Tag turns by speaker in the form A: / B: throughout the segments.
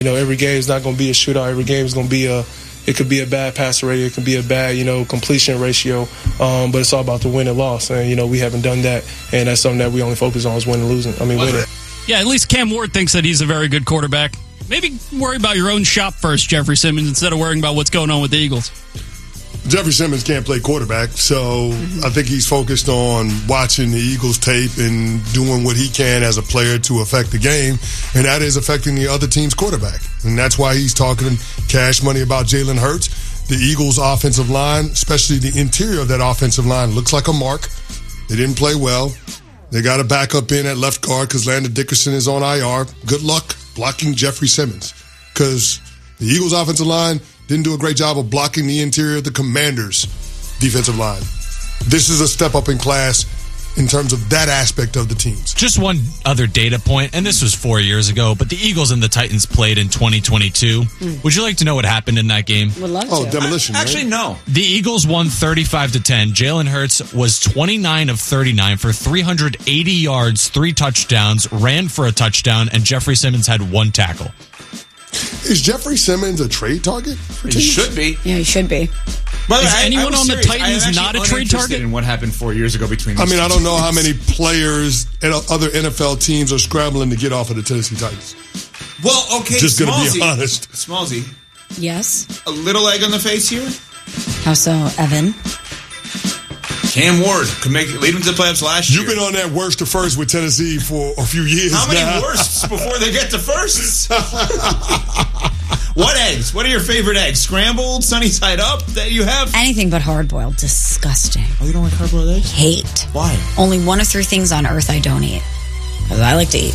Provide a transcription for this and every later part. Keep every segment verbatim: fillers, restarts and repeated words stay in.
A: You know, every game is not going to be a shootout. Every game is going to be a, it could be a bad passer rating. It could be a bad, you know, completion ratio. Um, but it's all about the win and loss. And, you know, we haven't done that. And that's something that we only focus on is winning and losing. I mean, winning.
B: Yeah, at least Cam Ward thinks that he's a very good quarterback. Maybe worry about your own shop first, Jeffrey Simmons, instead of worrying about what's going on with the Eagles.
C: Jeffrey Simmons can't play quarterback, so mm-hmm. I think he's focused on watching the Eagles tape and doing what he can as a player to affect the game, and that is affecting the other team's quarterback. And that's why he's talking cash money about Jalen Hurts. The Eagles' offensive line, especially the interior of that offensive line, looks like a mark. They didn't play well. They got a backup in at left guard because Landon Dickerson is on I R. Good luck blocking Jeffrey Simmons, because the Eagles' offensive line didn't do a great job of blocking the interior of the Commanders' defensive line. This is a step up in class in terms of that aspect of the teams.
D: Just one other data point, and this was four years ago, but the Eagles and the Titans played in twenty twenty-two. Mm. Would you like to know what happened in that game?
E: Would love to.
C: Oh, demolition.
F: I, actually,
C: right?
F: no.
D: The Eagles won thirty-five to ten. Jalen Hurts was twenty-nine of thirty-nine for three hundred eighty yards, three touchdowns, ran for a touchdown, and Jeffrey Simmons had one tackle.
C: Is Jeffrey Simmons a trade target?
F: He should be.
E: Yeah, he should be.
B: But is I, anyone I on serious. the Titans not a trade target?
F: In what happened four years ago between these
C: I mean,
F: two
C: I don't know
F: teams.
C: how many players and other N F L teams are scrambling to get off of the Tennessee Titans.
F: Well, okay,
C: just going to be
F: Smallsy.
C: honest.
F: Smallsy.
E: Yes.
F: A little egg on the face here?
E: How so, Evan?
F: Cam Ward could make lead them to the playoffs last year.
C: You've been on that worst to first with Tennessee for a few years
F: How many
C: now.
F: worsts before they get to firsts? What eggs? What are your favorite eggs? Scrambled, sunny side up that you have?
E: Anything but hard-boiled. Disgusting.
F: Oh, you don't like hard-boiled eggs?
E: Hate.
F: Why?
E: Only one of three things on earth I don't eat. Because I like to eat.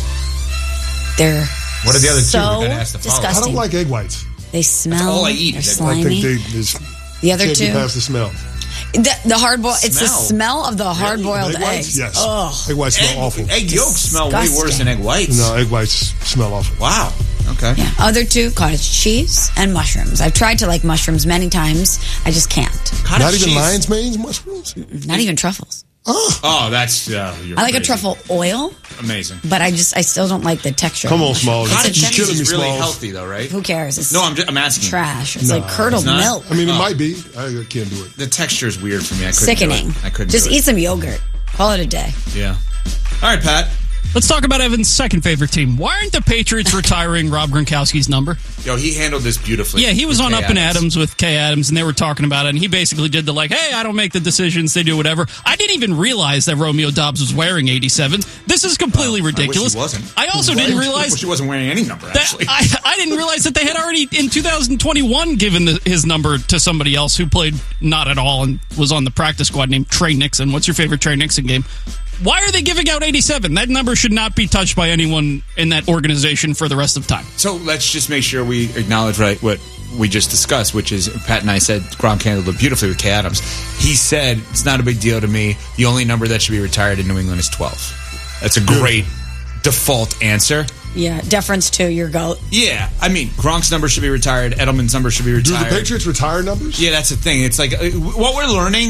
E: They're
F: What are the other
E: so
F: two? We gotta ask the follow-up.
E: disgusting.
C: I don't like egg whites.
E: They smell.
F: That's all I eat
E: They're
F: is egg
E: slimy.
C: I think they just
E: the other
C: can't
E: two.
C: get past the smell.
E: The, the hard boiled. It's the
F: Smell?
E: smell of the hard boiled
C: Egg whites?
E: eggs.
C: Yes.
E: Ugh.
C: Egg whites smell
F: Egg,
C: awful.
F: egg yolks smell way
E: Disgusting.
F: worse than egg whites.
C: No, egg whites smell awful.
F: Wow. Okay.
E: Yeah. Other two, cottage cheese and mushrooms. I've tried to like mushrooms many times. I just can't.
F: Cottage
C: Not even
F: cheese.
C: lion's manes mushrooms?
E: Mm-mm, Not even truffles.
C: Oh,
F: Oh, that's uh, you're
E: I like
F: crazy.
E: a truffle oil,
F: Amazing.
E: but I just I still don't like the texture.
C: Come
E: of
C: on,
E: mushrooms.
C: Smalls.
E: It's a
F: Cottage
C: You're
F: cheese
C: killing me,
F: is really
C: Smalls.
F: healthy, though, right?
E: Who cares? It's
F: No, I'm just, I'm asking.
E: trash. It's
C: No,
E: like curdled
F: it's not?
E: milk.
C: I mean, it
F: Oh.
C: might be. I can't do it.
F: The texture is weird for me. I couldn't
E: Sickening.
F: Do it. I couldn't
E: Just
F: do it.
E: eat some yogurt. Call it a day.
F: Yeah. All right, Pat.
B: Let's talk about Evan's second favorite team. Why aren't the Patriots retiring Rob Gronkowski's number?
F: Yo, he handled this beautifully.
B: Yeah, he was
F: with
B: on
F: Kay
B: Up and Adams with Kay Adams, and they were talking about it, and he basically did the like, hey, I don't make the decisions, they do whatever. I didn't even realize that Romeo Doubs was wearing eighty-seven. This is completely
F: Wow,
B: ridiculous.
F: I wish he wasn't.
B: I also
F: Right?
B: didn't
F: I
B: realize
F: wish he wasn't wearing any number,
B: that
F: actually.
B: I, I didn't realize that they had already in two thousand twenty-one given the, his number to somebody else who played not at all and was on the practice squad named Trey Nixon. What's your favorite Trey Nixon game? Why are they giving out eighty-seven? That number should not be touched by anyone in that organization for the rest of time.
F: So let's just make sure we acknowledge right what we just discussed, which is Pat and I said Gronk handled it beautifully with Kay Adams. He said, it's not a big deal to me. The only number that should be retired in New England is twelve. That's a great default answer.
E: Yeah, deference to your goat.
F: Yeah, I mean, Gronk's number should be retired. Edelman's number should be
C: Do
F: retired.
C: the Patriots retire numbers?
F: Yeah, that's the thing. It's like, uh, what we're learning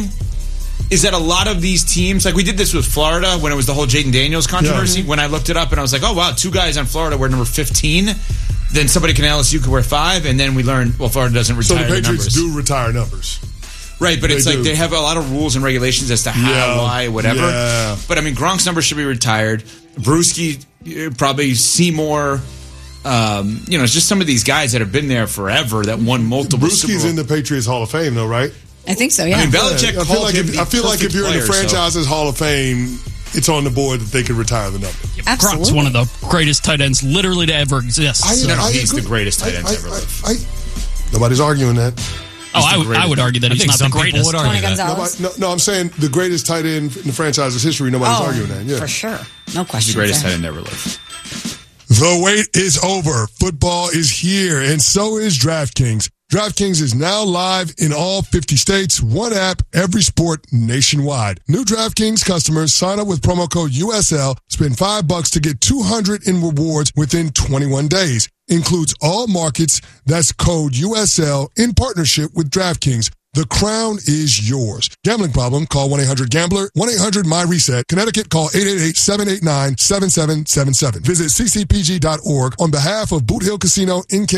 F: is that a lot of these teams, like we did this with Florida when it was the whole Jaden Daniels controversy,
C: Yeah.
F: when I looked it up and I was like, oh, wow, two guys on Florida were number fifteen. Then somebody can L S U could wear five, and then we learned, well, Florida doesn't
C: So
F: retire
C: the
F: the
C: Patriots
F: numbers.
C: do retire numbers.
F: Right, but
C: They
F: it's like
C: do.
F: they have a lot of rules and regulations as to how,
C: Yeah.
F: why, whatever.
C: Yeah.
F: But I mean, Gronk's number should be retired. Brewski, uh, probably Seymour. Um, you know, it's just some of these guys that have been there forever that won multiple Super
C: Brewski's
F: Bowl.
C: in the Patriots Hall of Fame, though, right?
E: I think so, yeah.
F: I mean, Belichick
C: I feel
F: called
C: like
F: him
C: if,
F: the
C: I feel like if
F: perfect
C: you're in the
F: player, so-
C: franchise's Hall of Fame, it's on the board that they could retire the number.
E: Absolutely.
B: Gronk's one of the greatest tight ends literally to ever exist.
C: I-
B: So-
F: No, no,
C: I
F: he's
C: agree.
F: the greatest tight
C: I-
F: end
C: I-
F: ever
C: I-
F: lived.
C: I- Nobody's arguing that.
B: oh, I
F: the
B: would, I
F: greatest.
B: would argue that
D: I
B: he's
D: think
B: not the
D: some people
B: greatest.
D: would
E: Tony
D: argue that.
E: Gonzalez.
C: Nobody, no, no, I'm saying the greatest tight end in the franchise's history. Nobody's
E: Oh,
C: arguing that. Yeah.
E: for sure. No
F: He's
E: question.
F: the greatest tight end ever lived.
C: The wait is over. Football is here, and so is DraftKings. DraftKings is now live in all fifty states. One app, every sport nationwide. New DraftKings customers sign up with promo code U S L. Spend five bucks to get two hundred in rewards within twenty-one days. Includes all markets. That's code U S L in partnership with DraftKings. The crown is yours. Gambling problem? Call one eight hundred gambler, one eight hundred my reset. Connecticut, call eight eight eight, seven eight nine, seven seven seven seven. Visit c c p g dot org on behalf of Boot Hill Casino in